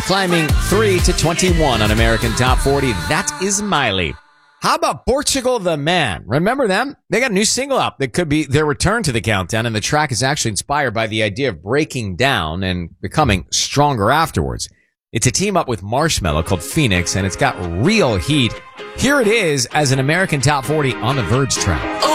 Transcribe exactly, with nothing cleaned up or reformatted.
climbing three to twenty-one on American Top forty. That is Miley. How about Portugal the Man? Remember them? They got a new single out that could be their return to the countdown, and the track is actually inspired by the idea of breaking down and becoming stronger afterwards. It's a team up with Marshmello called Phoenix, and it's got real heat. Here it is as an American Top forty on the Verge track.